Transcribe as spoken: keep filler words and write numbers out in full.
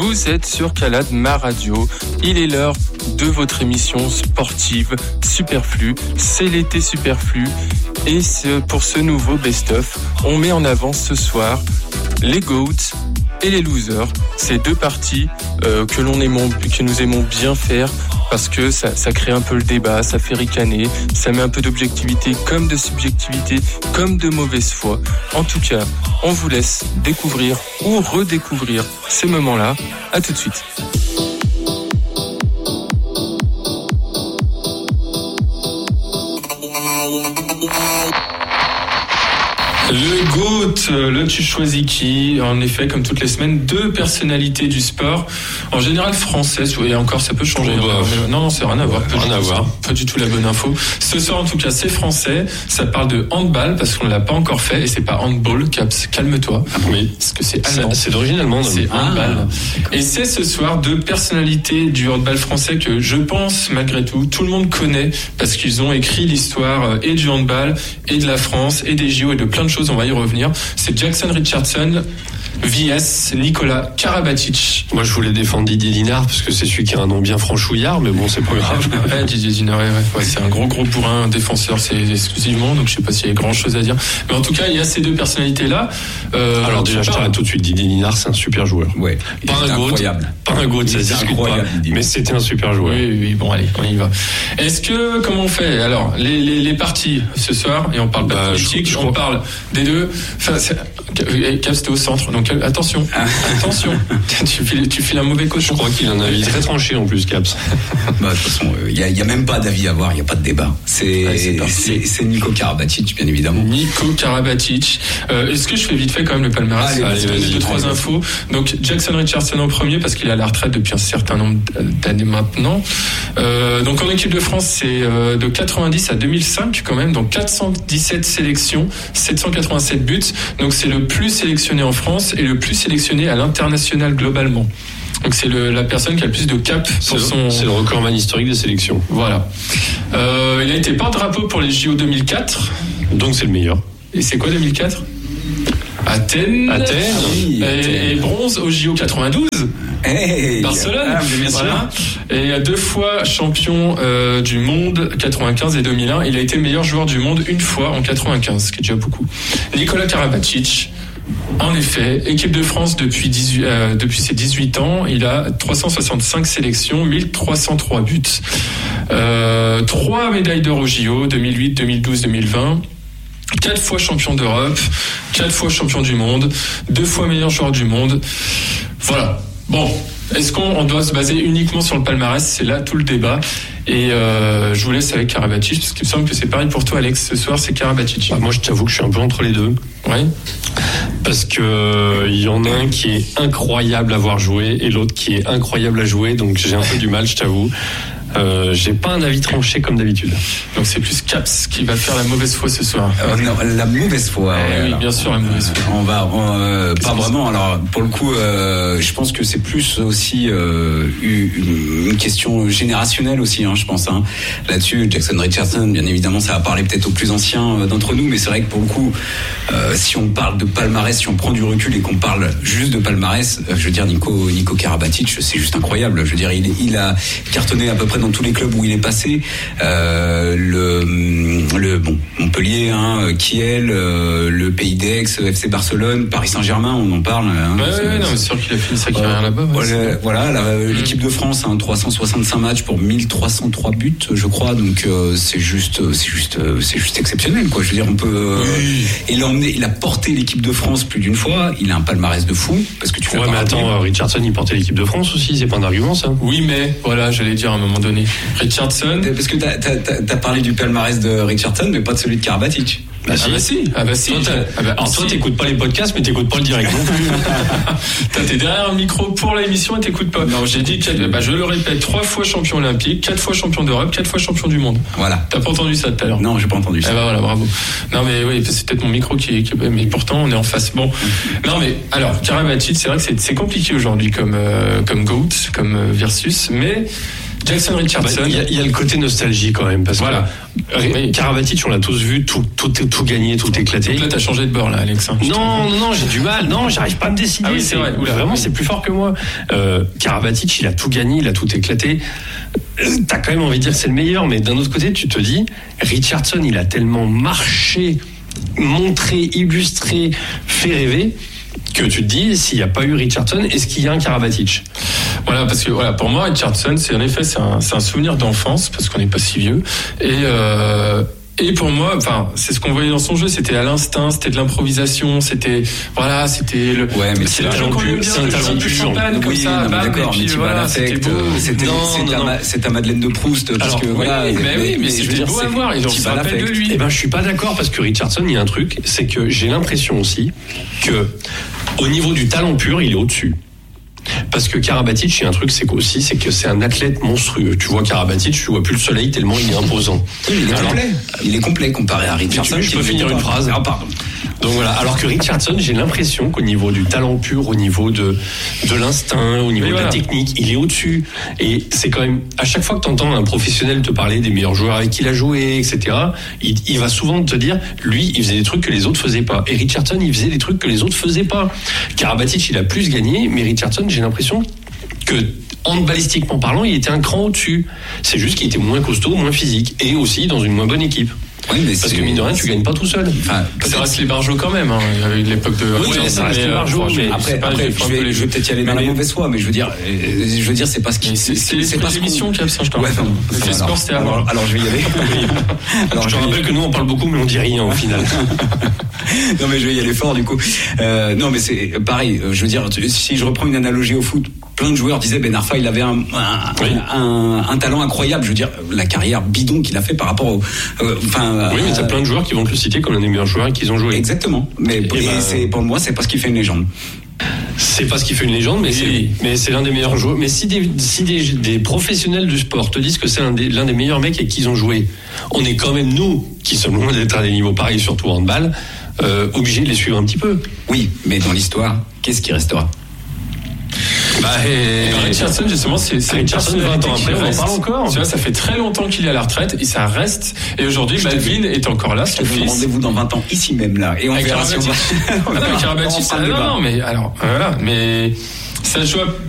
Vous êtes sur Calade, ma radio. Il est l'heure de votre émission sportive Superflu. C'est l'été Superflu. Et ce, pour ce nouveau best-of, on met en avant ce soir les GOATs et les losers. C'est deux parties euh, que l'on aimons, que nous aimons bien faire parce que ça, ça crée un peu le débat, ça fait ricaner, ça met un peu d'objectivité comme de subjectivité, comme de mauvaise foi. En tout cas, on vous laisse découvrir ou redécouvrir ces moments-là. À tout de suite. Le GOAT, le tu choisis qui, en effet, comme toutes les semaines, deux personnalités du sport, en général françaises, et encore ça peut changer. Oh bah, hein. Non, non, c'est rien à voir. Rien à voir. Pas du tout la bonne info. Ce soir, en tout cas, c'est français. Ça parle de handball, parce qu'on ne l'a pas encore fait, et c'est pas handball, Caps, calme-toi. Ah, oui. Parce que c'est allemand. C'est, c'est d'origine allemande. C'est ah, handball. Et c'est ce soir deux personnalités du handball français que je pense, malgré tout, tout le monde connaît, parce qu'ils ont écrit l'histoire et du handball, et de la France, et des J O, et de plein de choses. On va y revenir. C'est Jackson Richardson vs Nikola Karabatic. Moi, je voulais défendre Didier Dinard parce que c'est celui qui a un nom bien franchouillard, mais bon, c'est pas grave. Ouais, Didier Dinard, ouais, ouais, c'est un gros gros bourrin, un défenseur, c'est exclusivement, donc je sais pas s'il y a grand chose à dire. Mais en tout cas, il y a ces deux personnalités-là. Euh, Alors déjà, je t'arrête tout de suite. Didier Dinard, c'est un super joueur. Ouais. Pas un GOAT, pas un GOAT, ça se discute pas. Mais c'était un super joueur. Oui, oui, oui, bon, allez, on y va. Est-ce que, comment on fait? Alors, les, les, les parties ce soir, et on parle pas bah, de politique, je, je on crois... parle des deux. Enfin, Cap, c'était au centre, donc attention, attention. tu, files, tu files un mauvais coach. Je crois qu'il a un avis très tranché en plus, Caps. Bah, de toute façon, il n'y a, y a même pas d'avis à avoir, il n'y a pas de débat. C'est, ouais, c'est, c'est, c'est Niko Karabatic, bien évidemment. Niko Karabatic. Euh, est-ce que je fais vite fait quand même le palmarès? Allez, allez, vas-y, deux, trois infos. Donc, Jackson Richardson en premier, parce qu'il est à la retraite depuis un certain nombre d'années maintenant. Euh, donc, en équipe de France, c'est euh, de quatre-vingt-dix à deux mille cinq quand même. Donc, quatre cent dix-sept sélections, sept cent quatre-vingt-sept buts. Donc, c'est le plus sélectionné en France et le plus sélectionné à l'international globalement. Donc c'est le, la personne qui a le plus de cap pour c'est son... Le, c'est le recordman historique des sélections. Voilà. Euh, il a été porte-drapeau pour les J O deux mille quatre. Donc c'est le meilleur. Et c'est quoi deux mille quatre? Athènes. Athènes. Et, et, et bronze au J O quatre-vingt-douze. Hey, Barcelone. Ah, voilà. Et deux fois champion euh, du monde quatre-vingt-quinze et deux mille un. Il a été meilleur joueur du monde une fois en quatre-vingt-quinze, ce qui est déjà beaucoup. Nikola Karabatic. En effet, équipe de France depuis, dix-huit, euh, depuis ses dix-huit ans, il a trois cent soixante-cinq sélections, mille trois cent trois buts, euh, trois médailles d'or au J O, deux mille huit, deux mille douze, deux mille vingt, quatre fois champion d'Europe, quatre fois champion du monde, deux fois meilleur joueur du monde. Voilà. Bon, est-ce qu'on doit se baser uniquement sur le palmarès? C'est là tout le débat. Et euh, je vous laisse avec Karabatic, parce qu'il me semble que c'est pareil pour toi, Alex. Ce soir, c'est Karabatic. Bah, moi, je t'avoue que je suis un peu entre les deux. Oui. Parce que il y en a un qui est incroyable à voir jouer et l'autre qui est incroyable à jouer. Donc j'ai un peu du mal, je t'avoue. Euh, j'ai pas un avis tranché comme d'habitude. Donc c'est plus Caps qui va faire la mauvaise foi ce soir. Euh, non, la mauvaise foi. Eh ouais, oui, bien sûr, la mauvaise foi. On va, on, euh, pas vraiment. Alors pour le coup, euh, je pense que c'est plus aussi euh, une, une question générationnelle aussi. Hein, je pense. Hein. Là-dessus, Jackson Richardson, bien évidemment, ça va parler peut-être aux plus anciens d'entre nous, mais c'est vrai que pour le coup, euh, si on parle de palmarès, si on prend du recul et qu'on parle juste de palmarès, euh, je veux dire Niko, Niko Karabatic, c'est juste incroyable. Je veux dire, il, il a cartonné à peu près dans tous les clubs où il est passé, euh, le, le bon Montpellier, hein, Kiel, euh, le Pays d'Aix, F C Barcelone, Paris Saint-Germain, on en parle. Hein, ouais, ouais, ouais, non, c'est sûr qu'il a fini sa carrière euh, là-bas. Ouais, voilà, voilà la, l'équipe de France, hein, trois cent soixante-cinq matchs pour mille trois cent trois buts, je crois. Donc euh, c'est juste, c'est juste, c'est juste exceptionnel, quoi. Je veux dire, on peut. Euh, oui. Il a emmené, il a porté l'équipe de France plus d'une fois. Il a un palmarès de fou, parce que tu fais. Ouais, mais attends, euh, Richardson, il portait l'équipe de France aussi. C'est pas un argument, ça. Oui, mais voilà, j'allais dire à un moment donné. Richardson. Parce que t'as, t'as, t'as parlé du palmarès de Richardson, mais pas de celui de Karabatic. Bah, ah, si. bah si, ah bah si. Toi, ah bah, alors si. Toi, t'écoutes pas les podcasts, mais t'écoutes pas le direct non plus. T'es derrière un micro pour l'émission et t'écoutes pas. Non, j'ai dit, bah, je le répète, trois fois champion olympique, quatre fois champion d'Europe, quatre fois champion du monde. Voilà. T'as pas entendu ça tout à l'heure? Non, j'ai pas entendu ça. Eh bah voilà, bravo. Non, mais oui, c'est peut-être mon micro qui est, qui est, mais pourtant, on est en face. Bon. Non, mais, alors, Karabatic, c'est vrai que c'est, c'est compliqué aujourd'hui comme, euh, comme GOAT, comme euh, versus, mais, Jackson Richardson. Il bah, y, y a le côté nostalgie quand même, parce voilà. que oui. Karabatic, on l'a tous vu, tout, tout, tout gagné, tout éclaté. Donc là, t'as changé de bord, là, Alex. Hein, non, non, non, j'ai du mal. Non, j'arrive pas à me décider. Ah oui, c'est vrai. Oula, vraiment, oui. C'est plus fort que moi. Euh, Karabatic, il a tout gagné, il a tout éclaté. Euh, t'as quand même envie de dire que c'est le meilleur, mais d'un autre côté, tu te dis, Richardson, il a tellement marché, montré, illustré, fait rêver, que tu te dis, s'il n'y a pas eu Richardson, est-ce qu'il y a un Karabatic ? Voilà, parce que voilà, pour moi, Richardson, c'est en effet, c'est un, c'est un souvenir d'enfance, parce qu'on n'est pas si vieux. Et, euh, et pour moi, enfin, c'est ce qu'on voyait dans son jeu, c'était à l'instinct, c'était de l'improvisation, c'était, voilà, c'était le. Ouais, mais c'est, c'est un talent pur, c'est un talent pur champagne, comme oui, ça, non, bam, d'accord, et puis mais tu voilà, c'était beau. C'était, non, c'est, non, ta, non. c'est ta Madeleine de Proust, parce alors, que oui, voilà. mais, mais oui, mais je veux c'était dire, beau à voir, et on se rappelle de lui. Eh ben, je suis pas d'accord, parce que Richardson, il y a un truc, c'est que j'ai l'impression aussi que, au niveau du talent pur, il est au-dessus. Parce que Karabatic, il y a un truc, c'est qu'aussi, c'est que c'est un athlète monstrueux. Tu vois Karabatic, tu vois plus le soleil tellement il est imposant. Oui, il est Alors, complet. Il est complet comparé à Richardson. Je peux finir une phrase. Ah, pardon. Donc voilà. Alors que Richardson, j'ai l'impression qu'au niveau du talent pur, au niveau de de l'instinct, au niveau oui, de voilà. la technique, il est au-dessus. Et c'est quand même à chaque fois que tu entends un professionnel te parler des meilleurs joueurs avec qui il a joué, et cetera. Il, il va souvent te dire, lui, il faisait des trucs que les autres faisaient pas. Et Richardson, il faisait des trucs que les autres faisaient pas. Karabatic, il a plus gagné, mais Richardson, j'ai l'impression que handballistiquement parlant, il était un cran au-dessus. C'est juste qu'il était moins costaud, moins physique, et aussi dans une moins bonne équipe. Oui, mais parce que mine de rien, tu gagnes pas tout seul. Enfin, ça reste les barjots quand même. Hein. Il y avait l'époque de. Oui, mais ça reste les barjots. Mais après, pas, après, je vais, je vais peut-être y aller dans la mauvaise foi, mais je veux dire, je veux dire, c'est pas ce qui. C'est, c'est, c'est pas l'émission qui absent, je t'en ouais, non. Le sport, c'était avant. Alors, alors, je vais y aller. Alors, je te rappelle que nous, on parle beaucoup, mais on dit rien au final. Non, mais je vais y aller fort, du coup. Euh, non, mais c'est pareil. Je veux dire, si je reprends une analogie au foot, plein de joueurs disaient Ben Arfa, il avait un, un, oui. un, un talent incroyable. Je veux dire, la carrière bidon qu'il a fait par rapport au. Euh, enfin. Oui, mais t'as euh, plein de joueurs qui vont te le citer comme l'un des meilleurs joueurs qu'ils ont joué. Exactement. Mais et et ben, c'est, pour moi, c'est pas ce qui fait une légende. C'est pas ce qui fait une légende, mais, oui. c'est, mais c'est l'un des meilleurs joueurs. Mais si des, si des, des professionnels du sport te disent que c'est l'un des, l'un des meilleurs mecs avec qui ils ont joué, on est quand même, nous, qui sommes loin d'être à des niveaux pareils, surtout en handball, euh, obligés de les suivre un petit peu. Oui, mais dans l'histoire, qu'est-ce qui restera ? Bah, et, et ben Richardson, justement, c'est, c'est Richardson, vingt ans après, on en parle encore. Tu vois, ça fait très longtemps qu'il est à la retraite et ça reste. Et aujourd'hui, Malvin est encore là. Je te donne rendez-vous dans vingt ans, ici même, là. Et on avec verra si on va. Non, mais Karabatic, non, non, mais alors, voilà. Mais ça joue